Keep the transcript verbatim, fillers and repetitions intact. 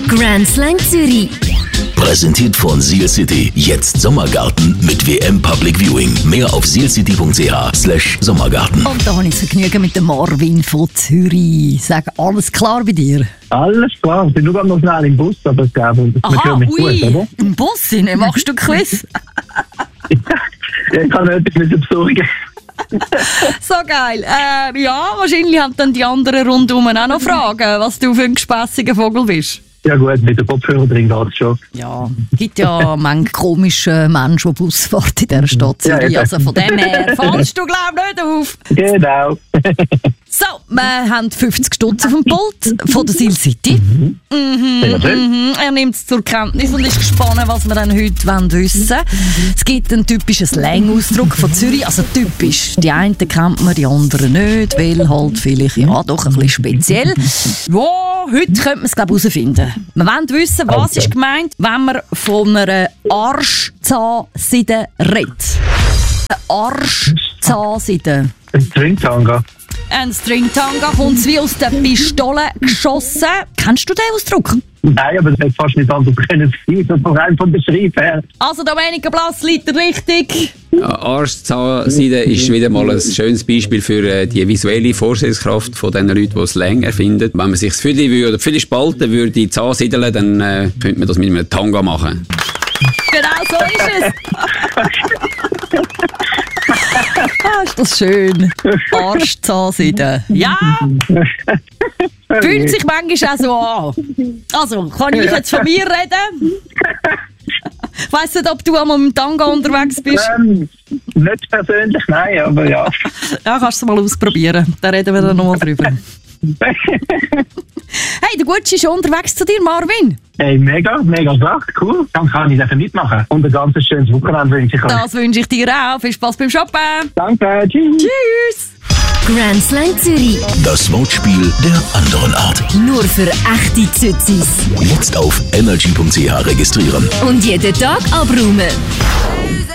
Grand Slang Zürich. Präsentiert von Seal City. Jetzt Sommergarten mit W M Public Viewing. Mehr auf sealcity.ch slash Sommergarten. Und da habe ich das Vergnügen mit dem Marvin von Zürich. Sag, alles klar bei dir? Alles klar, ich bin nur gerade noch schnell im Bus, aber ich glaube, das Aha, mich ui, gut, oder? im Bus rein, machst du Quiz? Ja, ich kann etwas mit besorgen. So geil. Äh, ja, wahrscheinlich haben dann die anderen rundum auch noch Fragen, was du für ein gespässiger Vogel bist. Ja gut, mit dem Kopfhörer drin geht es schon. Ja, es gibt ja manche komische Menschen, die Bus fahren in dieser Stadt Zürich. Ja, also von dem her fallst du, glaub ich, nicht auf. Genau. So, wir haben fünfzig Stutz auf dem Pult von der Seal City. Mhm. Sehr schön. Mhm. Er nimmt es zur Kenntnis und ist gespannt, was wir dann heute wissen wollen. Es gibt einen typischen Slang-Ausdruck von Zürich. Also typisch. Die einen kennt man, die anderen nicht, weil halt vielleicht ja doch ein bisschen speziell. Ja, heute könnte man es, glaube ich, herausfinden. Wir wollen wissen, was Okay. ist gemeint, wenn man von einer Arschzahnseide redet. Eine Arschzahnseide. Ein Stringtanga. Ein Stringtanga kommt wie aus der Pistole geschossen. Kennst du den Ausdruck? Nein, aber das hätte fast nicht anders können sein, so von rein von der Schreib her. Also Domenica Blass liegt richtig. Arschzahnseide ist wieder mal ein schönes Beispiel für äh, die visuelle Vorstellungskraft von den Leuten, die Slang erfinden. Wenn man sich das Fülle würde, oder viele Spalten würde zahnsiedeln, dann äh, könnte man das mit einem Tanga machen. Genau so ist es. Ah, ist das schön. Arschzahnseide. Ja, fühlt sich manchmal auch so an. Also, kann ich jetzt von mir reden? Ich weiss nicht, ob du einmal mit dem Tanga unterwegs bist. Ähm, nicht persönlich, nein, aber ja. Ja, kannst du es mal ausprobieren. Da reden wir dann nochmal drüber. Hey, der Gucci ist schon unterwegs zu dir, Marvin. Hey, mega, mega Sache, cool. Dann kann ich dafür mitmachen. Und ein ganz schönes Wochenende wünsche ich euch. Das wünsche ich dir auch. Viel Spaß beim Shoppen. Danke, tschüss. Tschüss. Grand Slang Zürich. Das Wortspiel der anderen Art. Nur für echte Zützis. Jetzt auf energy punkt c h registrieren. Und jeden Tag abräumen.